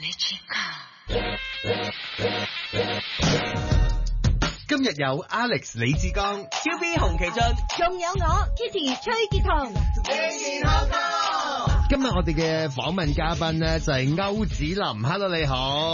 今日有 Alex 李志剛、 超 B 洪其俊， 仲有我 Kitty 崔潔彤。 今日我哋嘅訪問嘉賓呢，就係歐子林。Hello， 你好。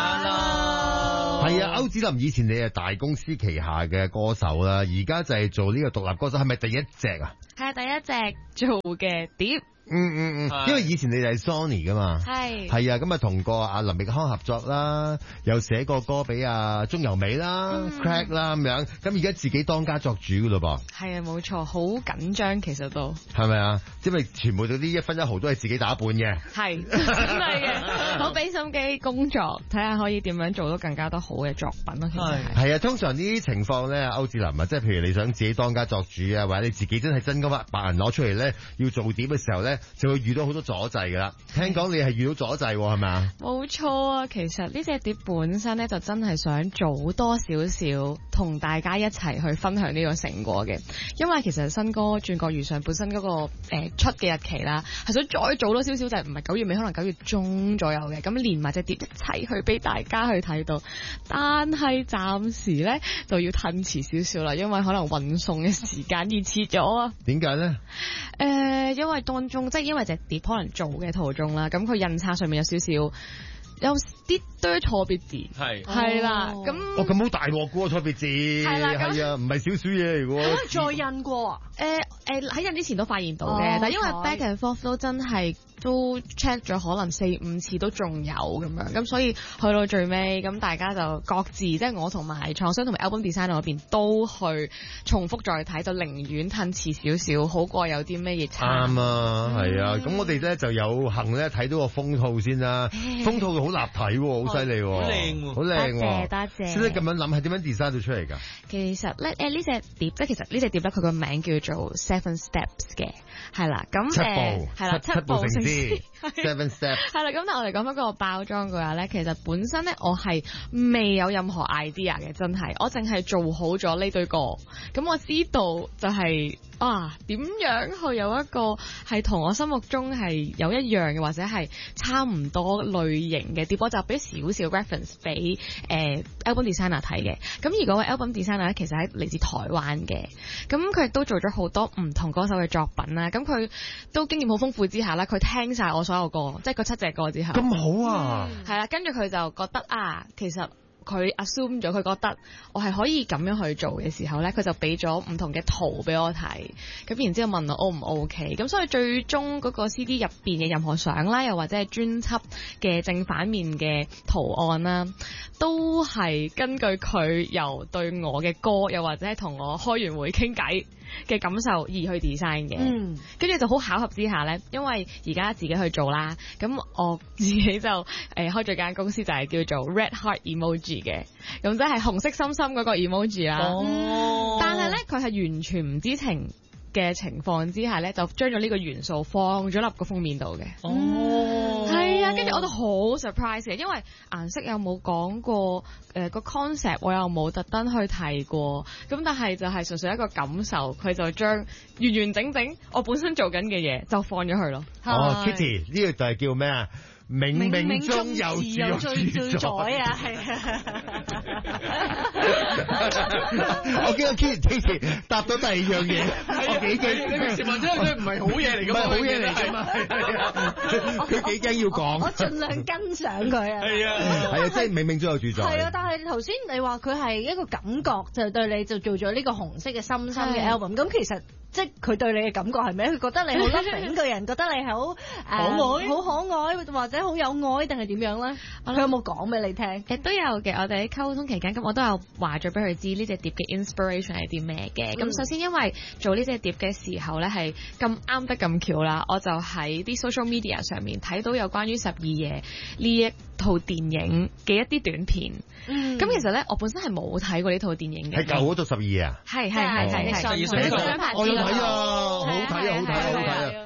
Hello。 係啊，歐子林以前你係大公司旗下嘅歌手啦，而家就係做呢個獨立歌手，係咪第一隻啊？ 係第一隻做嘅碟。 因為以前你哋係 Sony 噶嘛，係啊，咁啊同過阿林奕匡合作啦，又寫過歌俾阿鍾柔美啦、Crack 啦咁樣，咁而家自己當家作主噶咯噃。係啊，冇錯，好緊張其實都係咪啊？因為全部嗰啲一分一毫都係自己打本嘅， 係真係嘅，好俾心機工作，睇下可以點樣做到更加多好嘅作品咯。其實係啊，通常呢啲情況咧，歐子林啊，即係譬如你想自己當家作主啊，或者你自己真係真金白銀攞出嚟咧，要做碟嘅時候咧，就會遇到好多阻滯噶啦。聽講你係遇到阻滯係咪啊？ 冇錯啊，其實呢隻碟本身咧就真係想做多少少同大家一齊去分享呢個成果嘅，因為其實新歌轉角遇上本身嗰個出嘅日期啦，係想再早多少少，就係唔係9月尾，可能9月中左右嘅，咁連埋隻碟一齊去俾大家去睇到。但係暫時咧就要褪遲少少啦，因為可能運送嘅時間延遲咗啊。 點解咧？ 因為當中即係因為隻碟可能做嘅途中啦，咁佢印刷上面有少少有啲多錯別字，係啦，咁咁好大鑊嘅錯別字，係啊，唔係少少嘢嚟嘅。 再印過喺印之前都發現到嘅，但因為 back and forth 都真係都 check 咗可能4-5次都仲有咁樣，咁所以去到最尾咁大家就各自即係我同埋創商同埋 album designer 嗰邊都去重複再睇，就寧願褪遲少少，好過有啲咩嘢差。 啱啊，係啊，咁我哋咧就有幸咧睇到個封套先啦，封套好立體喎，好犀利喎，好靚，好靚喎，多謝。識得咁樣諗係點樣 design 到出嚟㗎？其實咧呢隻碟即係其實呢隻碟咧佢個名叫做 Seven Steps 嘅，係啦，咁七步成詩 Seven Steps 係啦，咁但係我哋講翻嗰個包裝嘅話咧，其實本身咧我係未有任何 idea 嘅，真係我淨係做好咗呢堆歌，咁我知道就係點樣去有一個係同我心目中係有一樣嘅，或者係差唔多類型嘅碟，我就俾少少 reference 俾album designer 睇嘅。咁而嗰位 album designer 咧，其實係嚟自台灣嘅，咁佢亦都做咗好多唔同歌手嘅作品啦。咁佢都經驗好豐富之下啦，佢聽晒我所有歌，即係嗰7隻歌之後。咁好啊！係啦，跟住佢就覺得其實佢 assume 咗，佢覺得我係可以咁樣去做嘅時候咧，佢就俾咗唔同嘅圖俾我睇，咁然之後問我 O 唔 OK， 咁所以最終嗰個 CD 入邊嘅任何相啦，又或者係專輯嘅正反面嘅圖案啦，都係根據佢由對我嘅歌，又或者係同我開完會傾偈嘅感受而去 design 嘅。跟住就好巧合之下咧，因為而家自己去做啦，咁我自己就開咗間公司，就係叫做 Red Heart Emoji 嘅，咁即係紅色心心嗰個 emoji 啦。但係咧佢係完全唔知情嘅情況之下咧，就將咗呢個元素放咗入個封面度嘅。係啊，跟住我都好 surprise 嘅，因為顏色又冇講過，個 concept 我又冇特登去提過，咁但係就係純粹一個感受，佢就將完完整整我本身做緊嘅嘢就放咗去咯。 Kitty 呢個就係叫咩啊？冥冥中有自在啊！係我見到 Kitty 答到第二樣嘢，我幾驚。你平時問咗佢唔係好嘢嚟㗎嘛？唔係好嘢嚟㗎嘛？佢幾驚要講。 我盡量跟上佢啊！係啊，即係冥冥中有自在。 係啊，但係頭先你話佢係一個感覺，就對你就做咗呢個紅色嘅深深嘅 album。咁其實即係佢對你嘅感覺係咩？佢覺得你好 loving 個人，覺得你好可愛，好可愛，或者好有愛，定係點樣咧？佢有冇講俾你聽？都有嘅。我哋喺溝通期間，咁我都有話咗俾佢知呢隻碟嘅 inspiration 係啲咩嘅。咁首先因為做呢隻碟嘅時候咧，係咁啱得咁巧啦，我就喺啲 social media 上面睇到有關於12夜呢一套電影嘅一啲短片。咁其實咧，我本身係冇睇過呢套電影嘅。係舊嗰套12夜啊？係。我有睇啊，好睇啊！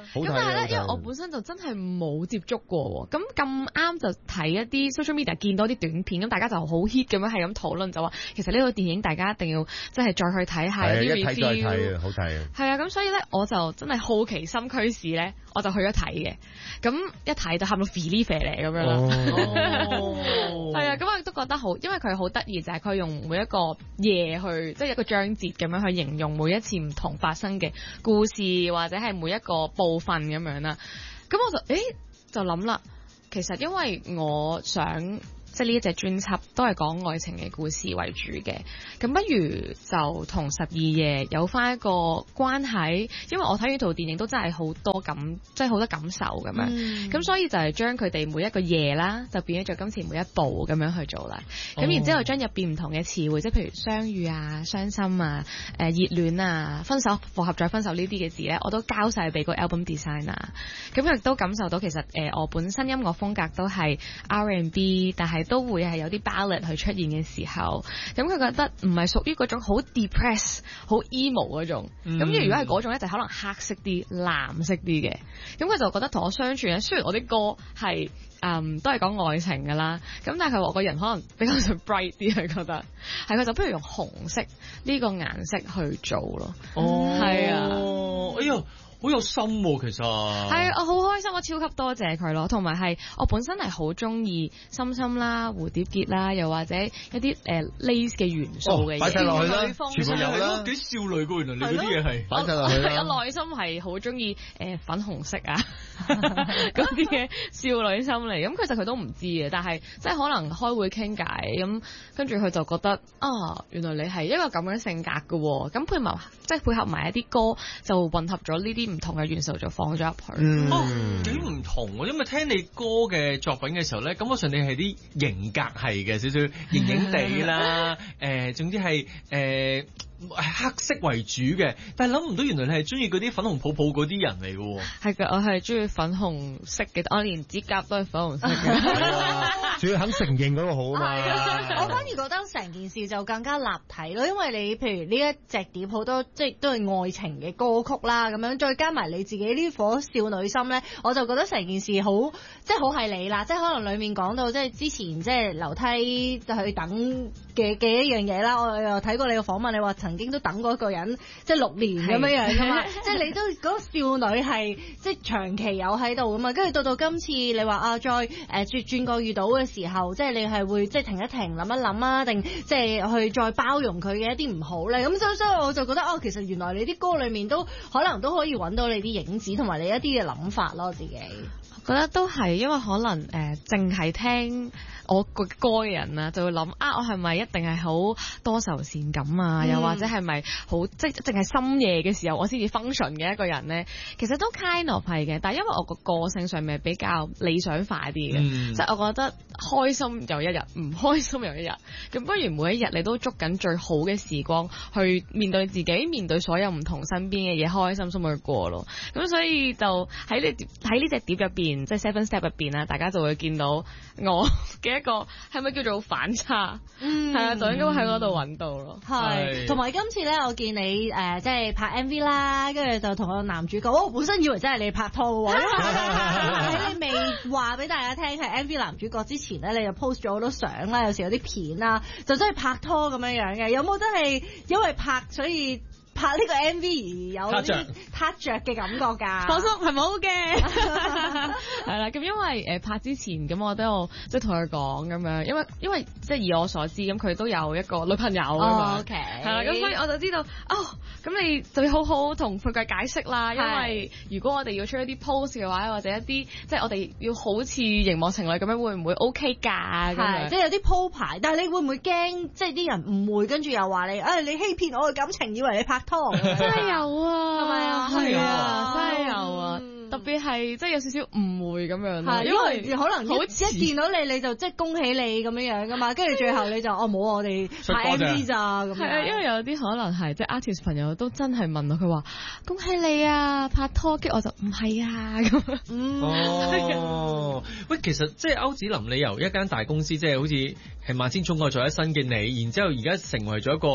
咁但係咧，因為我本身就真係冇接觸過，咁啱就睇一啲 social media 見到啲短片，咁大家就好 hit 咁樣係咁討論，就話其實呢套電影大家一定要即係再去睇下啲 review， 一睇再睇，好睇。係啊，咁所以咧我就真係好奇心驅使咧，我就去咗睇嘅。咁一睇就喊到肥哩肥嚟咁樣啦。係啊，咁我亦都覺得好，因為佢好得意就係佢用每一個夜去，即係一個章節咁樣去形容每一次唔同發生嘅故事，或者係每一個部分咁樣啦。咁我就諗啦，其實因為我想即係呢一隻專輯都係講愛情嘅故事為主嘅，咁不如就同12夜有翻一個關係，因為我睇呢套電影都真係好多即係好多感受咁樣，咁所以就係將佢哋每一個夜啦，就變咗做今次每一步咁樣去做啦。咁然之後將入邊唔同嘅詞彙，即係譬如相遇啊、傷心啊、熱戀啊、分手、復合再分手呢啲嘅字咧，我都交晒俾個 album designer。咁佢亦都感受到其實我本身音樂風格都係 R&B， 但係都會係有啲 ballad 去出現嘅時候，咁佢覺得唔係屬於嗰種好 depress、好 emo 嗰種。咁如果係嗰種咧，就可能黑色啲、藍色啲嘅。咁佢就覺得同我相處咧，雖然我啲歌係都係講愛情㗎啦，咁但係佢話我個人可能比較上 bright 啲，佢覺得係佢就不如用紅色呢個顏色去做咯。係啊， 哎呀！好有心喎，其實係我好開心，我超級多謝佢咯。同埋係我本身係好中意心心啦、蝴蝶結啦，又或者一啲lace 嘅元素嘅嘢， 擺晒落去啦， 全部有啦，幾少女㗎，原來你嗰啲嘢係擺晒落去啦。 我內心係好中意粉紅色啊嗰啲嘅少女心嚟。咁其實佢都唔知嘅，但係即係可能開會傾偈咁，跟住佢就覺得原來你係一個咁樣性格㗎喎。咁配合埋一啲歌，就混合咗呢啲唔同嘅元素就放咗入去。 幾唔同喎，因為聽你歌嘅作品嘅時候咧，感覺上你係啲型格係嘅，少少型型地啦，總之係黑色為主嘅，但係諗唔到原來你係中意嗰啲粉紅泡泡嗰啲人嚟嘅喎。 係嘅，我係中意粉紅色嘅，我連指甲都係粉紅色嘅。 仲要肯承認嗰個好啊嘛。 我反而覺得成件事就更加立體咯，因為你譬如呢一隻碟好多即係都係愛情嘅歌曲啦，咁樣再加埋你自己呢顆少女心咧，我就覺得成件事好即係好係你啦，即係可能裡面講到即係之前即係樓梯去等嘅一樣嘢啦，我又睇過你嘅訪問，你話曾經都等過一個人即係6年咁樣㗎嘛，即係你都嗰個少女係即係長期有喺度㗎嘛，跟住到今次你話再轉過遇到嘅時候，即係你係會即係停一停諗一諗啊，定即係去再包容佢嘅一啲唔好咧？咁所以我就覺得其實原來你啲歌裏面都可能都可以揾到你啲影子同埋你一啲嘅諗法咯，自己覺得都係，因為可能淨係聽我個歌嘅人啊，就會諗我係咪一定係好多愁善感啊？又或者係咪好即係淨係深夜嘅時候我先至 function 嘅一個人咧？其實都 kind of 係嘅，但係因為我個個性上面比較理想化啲嘅，即係我覺得開心又一日，唔開心又一日，咁不如每一日你都捉緊最好嘅時光去面對自己，面對所有唔同身邊嘅嘢，開開心心去過咯。咁所以就喺呢隻碟入邊，即係 Seven Step 入邊啦，大家就會見到我嘅一個係咪叫做反差？係啊，就應該喺嗰度揾到咯。 係，同埋今次咧，我見你即係拍 MV 啦，跟住就同個男主角，我本身以為真係你拍拖嘅喎，喺你未話俾大家聽係 MV 男主角之前咧，你就 post 咗好多相啦，有時有啲片啦，就真係拍拖咁樣樣嘅。有冇真係因為拍所以拍呢個 MV 而有啲撻着嘅感覺㗎？ 放心，係冇嘅。係啦，咁因為拍之前咁，我都有即係同佢講咁樣，因為即係以我所知，咁佢都有一個女朋友啊嘛。 OK， 係啦，咁所以我就知道咁你就要好好同佩貴解釋啦。因為如果我哋要出一啲 post 嘅話，或者一啲即係我哋要好似熒幕情侶咁樣，會唔會 OK 㗎？ 係，即係有啲鋪排，但係你會唔會驚即係啲人誤會，跟住又話你你欺騙我嘅感情，以為你拍拖？ 真係有啊， 係咪啊？ 係啊，真係有啊。特別係即係有少少誤會咁樣咯， 因為可能好一見到你就即係恭喜你咁樣樣噶嘛，跟住最後你就冇我哋拍 MV 咋咁樣。係啊，因為有啲可能係即係 artist 朋友都真係問我，佢話恭喜你啊拍拖，跟住我就唔係啊咁。 喂，其實即係歐梓林，你由一間大公司即係好似係萬千寵愛在一身嘅你，然之後而家成為咗一個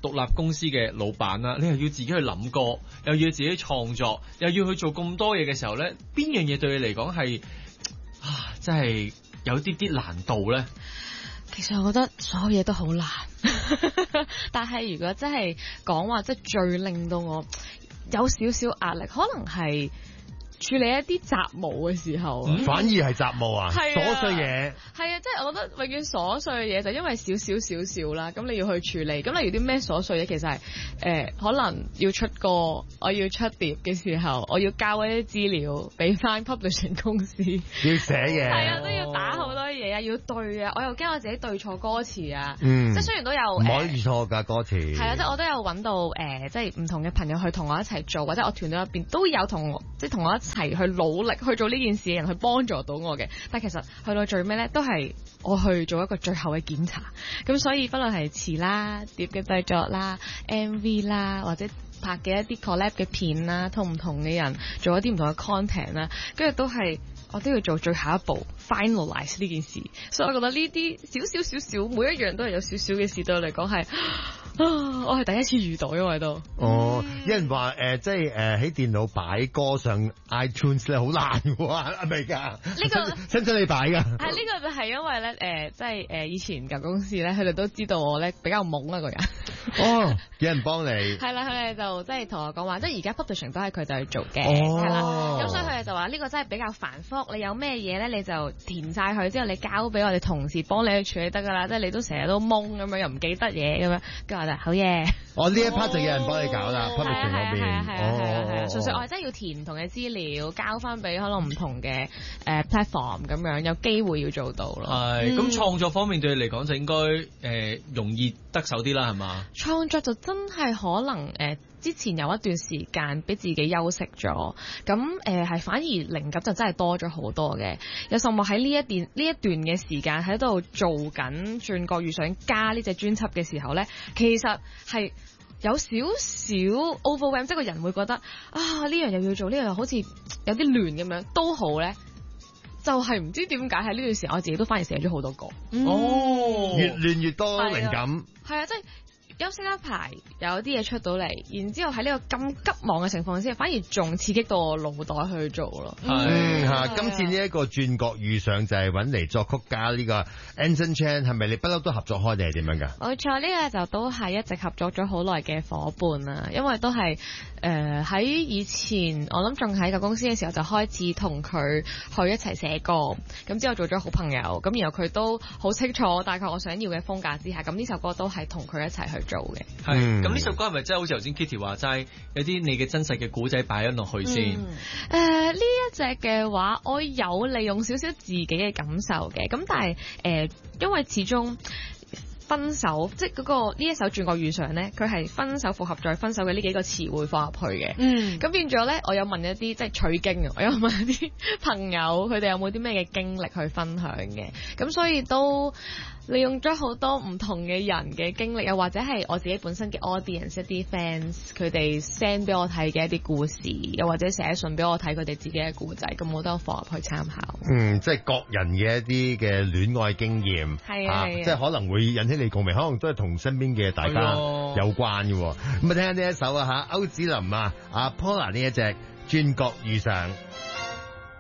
獨立公司嘅老闆啦，你又要自己去諗歌，又要自己創作，又要去做咁多嘢嘅時候咧，邊樣嘢對你嚟講係真係有啲難度咧？ 其實我覺得所有嘢都好難，但係如果真係講話，即係最令到我有少少壓力，可能係處理一啲雜務嘅時候， 反而係雜務啊，瑣碎嘢。 係啊，即係我覺得永遠瑣碎嘅嘢就因為少啦，咁你要去處理。咁例如啲咩瑣碎嘢，其實係可能要出歌，我要出碟嘅時候，我要交一啲資料俾翻 publishing 公司， 要寫嘢， 係啊，都要打好多嘢啊，要對啊，我又驚我自己對錯歌詞啊，即係雖然都有唔可以錯㗎歌詞。 係啊，即係我都有揾到即係唔同嘅朋友去同我一齊做，或者我團隊入邊都有同我一齊去努力去做呢件事嘅人去幫助到我嘅，但其實去到最尾咧，都係我去做一個最後嘅檢查。咁所以不論係詞啦、碟嘅製作啦、MV 啦，或者拍嘅一啲 collab 嘅片啦，同唔同嘅人做一啲唔同嘅 content 啦，跟住都係我都要做最後一步 finalize 呢件事。所以我覺得呢啲少每一樣都係有少少嘅事對我嚟講係。我係第一次遇到，因為都有人話即係喺電腦擺歌上 iTunes 咧好難嘅喎，係咪㗎？呢個使唔使你擺㗎？ 係呢個就係因為咧即係以前舊公司咧，佢哋都知道我咧比較懵啊個人。 有人幫你。係啦，佢哋就即係同我講話，即係而家 publishing 都係佢哋去做嘅，係啦。咁所以佢哋就話呢個真係比較繁複，你有咩嘢咧你就填晒佢，之後你交俾我哋同事幫你去處理得㗎啦。即係你都成日都懵咁樣，又唔記得嘢咁樣，跟住我就好嘢。 呢一 part 就有人幫你搞啦 publishing 嗰邊。 係啊，純粹我真係要填唔同嘅資料，交翻俾可能唔同嘅platform 咁樣，有機會要做到咯。 係咁創作方面對你嚟講就應該容易得手啲啦，係嘛？ 創作就真係可能之前有一段時間俾自己休息咗，咁係反而靈感就真係多咗好多嘅。有甚至喺呢一段嘅時間喺度做緊轉角遇上家呢隻專輯嘅時候咧，其實係有少少 overwhelm， 即係個人會覺得呢樣又要做，呢樣又好似有啲亂咁樣，都好咧。就係唔知點解喺呢段時間我自己都反而寫咗好多歌。 越亂越多靈感。 係啊，即係。休息一排，有啲嘢出到嚟，然之後喺呢個咁急忙嘅情況之下，反而仲刺激到我腦袋去做咯。 今次呢一個轉角遇上就係揾嚟作曲家呢個 Anson Chan， 係咪你不嬲都合作開定係點樣㗎？ 冇錯，呢個就都係一直合作咗好耐嘅夥伴啦，因為都係喺以前我諗仲喺個公司嘅時候就開始同佢去一齊寫歌，咁之後做咗好朋友，咁然後佢都好清楚大概我想要嘅風格之下，咁呢首歌都係同佢一齊去做嘅。 係，咁呢首歌係咪真係好似頭先 Kitty 話齋，有啲你嘅真實嘅古仔擺咗落去先？ 呢一隻嘅話，我有利用少少自己嘅感受嘅，咁但係因為始終分手，即係呢一首轉角遇上咧，佢係分手復合再分手嘅呢幾個詞彙放入去嘅。咁變咗咧，我有問一啲即係取經，我有問一啲朋友，佢哋有冇啲咩嘅經歷去分享嘅，咁所以都利用咗好多唔同嘅人嘅經歷，又或者係我自己本身嘅 audience 一啲 fans， 佢哋 send 俾我睇嘅一啲故事，又或者寫信俾我睇佢哋自己嘅故仔，咁我都放入去參考。即係各人嘅一啲嘅戀愛經驗，即係可能會引起你共鳴，可能都係同身邊嘅大家有關嘅。咁啊，聽下呢一首啊，歐子林啊，阿 Paula 呢一隻轉角遇上。